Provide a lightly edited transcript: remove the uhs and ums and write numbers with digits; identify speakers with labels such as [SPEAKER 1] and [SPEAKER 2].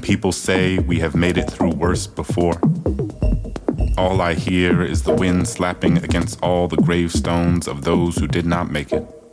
[SPEAKER 1] people say we have made it through worse before. All I hear is the wind slapping against all the gravestones of those who did not make it.